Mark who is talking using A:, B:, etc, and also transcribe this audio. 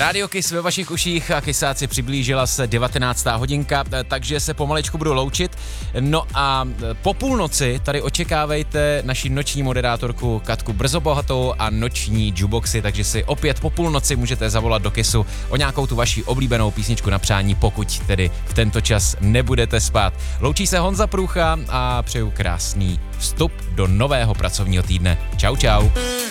A: Rádio Kiss ve vašich uších a Kissáci, přiblížila se 19. hodinka, takže se pomalečku budu loučit. No a po půlnoci tady očekávejte naši noční moderátorku Katku Brzobohatou a noční jukeboxy, takže si opět po půlnoci můžete zavolat do Kissu o nějakou tu vaši oblíbenou písničku na přání, pokud tedy v tento čas nebudete spát. Loučí se Honza Průcha a přeju krásný vstup do nového pracovního týdne. Čau, čau.